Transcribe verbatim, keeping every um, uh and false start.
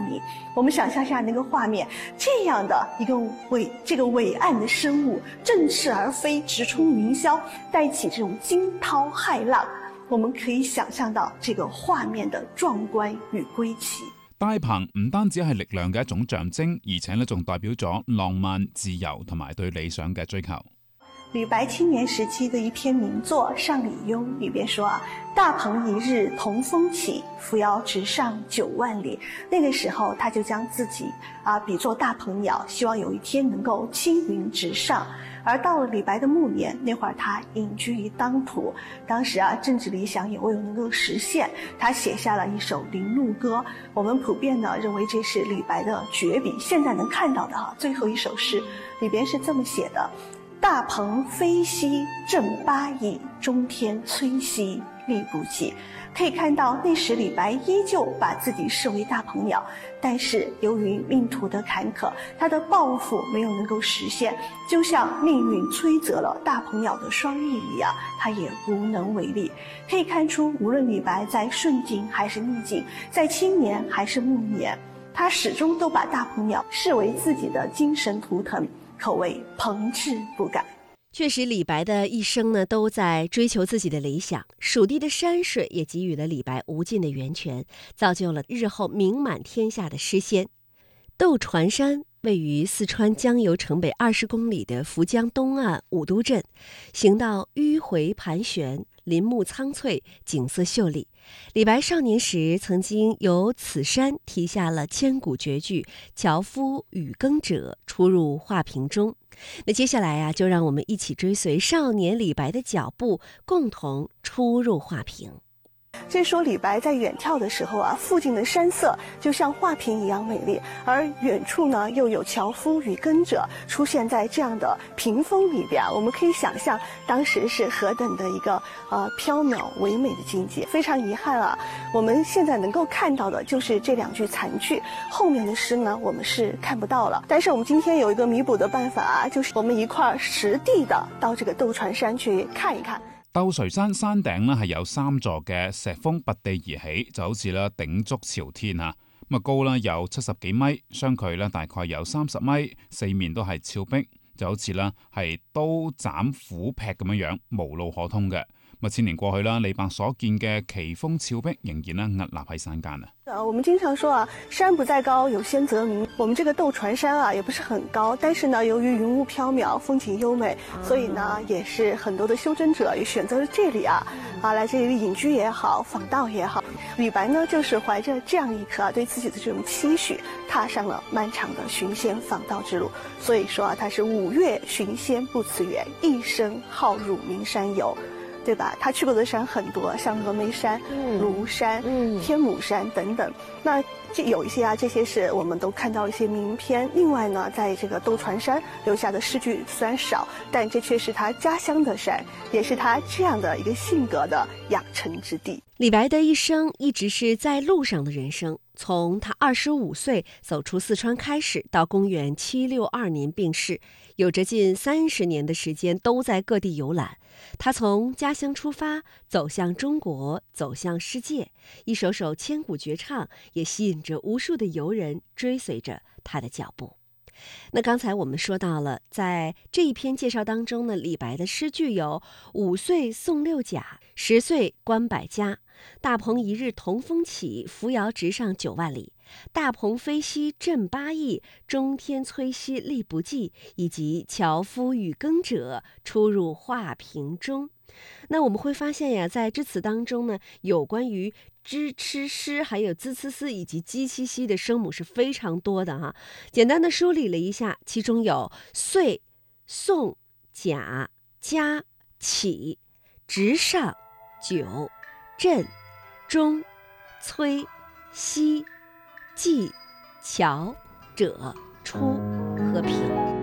你。我们想象一下那个画面，这样的一个伟这个伟岸的生物振翅而飛，直冲云霄，带起这种惊涛骇浪，我們可以想象到這個畫面的壯觀與歸期。 大鵬唔單止係力量嘅一種象徵，而且咧仲代表咗浪漫、自由同埋對理想嘅追求。 李白青年時期的一篇名作《上李邕》裏邊說啊，大鵬一日同風起，扶搖直上九萬里。那個時候他就將自己啊比作大鵬鳥，希望有一天能夠青雲直上。而到了李白的暮年，那會兒他隱居於當塗，當時啊政治理想也未有能夠實現，他寫下了一首《林鹿歌》。我們普遍呢認為這是李白的絕筆，現在能看到的哈最後一首詩裏邊是這麼寫的：大鵬飛兮振八翼，中天摧兮力不及。可以看到那時李白依舊把自己視為大鵬鳥，但是由於命途的坎坷，他的抱負沒有能夠實現，就像命運摧折了大鵬鳥的雙翼一樣，他也無能為力。可以看出，無論李白在順境還是逆境，在青年還是暮年，他始終都把大鵬鳥視為自己的精神圖騰，可謂鵬志不改。 確實，李白的一生呢，都在追求自己的理想。蜀地的山水也給予了李白無盡的源泉，造就了日後名滿天下的詩仙。竇船山位於四川江油城北二十公里的涪江東岸武都鎮，行道迂迴盤旋，林木蒼翠，景色秀麗。李白少年時曾經由此山題下了千古絕句《樵夫與耕者》，出入畫屏中。那接下來啊，就讓我們一起追隨少年李白的腳步，共同出入畫屏。 這說李白在遠眺的時候啊，附近的山色就像畫屏一樣美麗，而遠處呢又有樵夫與耕者出現在這樣的屏風裏邊，我們可以想象當時是何等的一個呃飄渺唯美的境界。非常遺憾啊，我們現在能夠看到的就是這兩句殘句，後面的詩呢我們是看不到了。但是我們今天有一個彌補的辦法啊，就是我們一塊實地的到這個竇船山去看一看。 竇垂山山頂咧係有三座嘅石峰拔地而起，就好似咧鼎足朝天啊！咁啊高咧有七十幾米，相距咧大概有三十米，四面都係峭壁，就好似咧係刀斬斧劈咁樣樣，無路可通嘅。咁千年過去啦，李白所見嘅奇峰峭壁仍然咧屹立喺山間啊！ 啊，我們經常說啊，山不在高，有仙則名。我們這個竇船山啊，也不是很高，但是呢，由於雲霧飄渺，風景優美，所以呢，也是很多的修真者也選擇了這裡啊，啊，來這裡隱居也好，訪道也好。李白呢，就是懷着這樣一顆啊，對自己的這種期許，踏上了漫長的尋仙訪道之路。所以說啊，他是五岳尋仙不辭遠，一生好入名山遊。對吧？他去過的山很多，像峨眉山、廬山、嗯、天姥山等等。那這有一些啊，這些是我們都看到一些名篇。另外呢，在這個竇船山留下的詩句雖然少，但這卻是他家鄉的山，也是他這樣的一個性格的養成之地。 李白的一生一直是在路上的人生，從他二十五歲走出四川開始，到公元七六二年病逝，有着近三十年的時間都在各地遊覽。他從家鄉出發，走向中國，走向世界，一首首千古絕唱也吸引着無數的遊人追隨着他的腳步。那剛才我們說到了，在這一篇介紹當中呢，李白的詩句有五歲送六甲，十歲觀百家，大鵬一日同風起，扶搖直上九萬里，大鵬飛兮振八翼，中天摧兮力不濟，以及樵夫與耕者，出入畫屏中。那我們會發現呀，在詩詞當中呢，有關於支、吃、詩，還有滋、呲、絲以及雞、兮、兮的聲母是非常多的哈。簡單的梳理了一下，其中有歲、送、甲、家、起、直上、九、振、中、摧、兮、濟、樵、者、出和平。